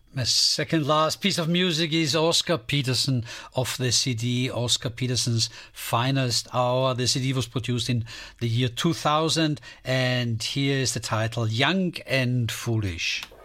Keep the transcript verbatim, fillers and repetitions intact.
My second last piece of music is Oscar Peterson of the C D Oscar Peterson's Finest Hour. The C D was produced in the year two thousand, and here is the title, Young and Foolish.